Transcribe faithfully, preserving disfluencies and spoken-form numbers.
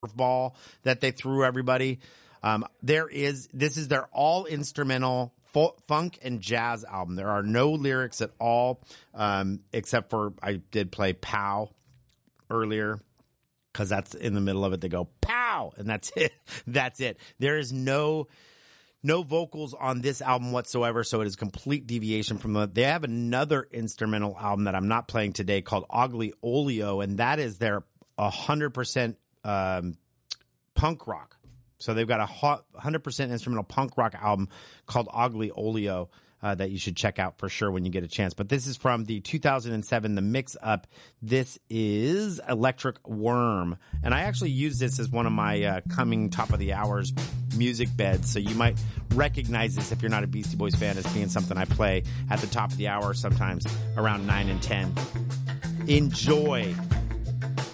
ball that they threw everybody. Um, there is, this is their all instrumental fu- funk and jazz album. There are no lyrics at all, um, except for I did play Pow earlier because that's in the middle of it. They go pow, and that's it. That's it. There is no, no vocals on this album whatsoever. So it is complete deviation from the, they have another instrumental album that I'm not playing today called Ogly Oleo. And that is their a hundred percent, um, punk rock. So they've got a one hundred percent instrumental punk rock album called Ogly Oleo uh, that you should check out for sure when you get a chance. But this is from the two thousand seven, the Mix Up. This is Electric Worm. And I actually use this as one of my uh, coming top of the hours music beds. So you might recognize this if you're not a Beastie Boys fan as being something I play at the top of the hour sometimes around nine and ten. Enjoy.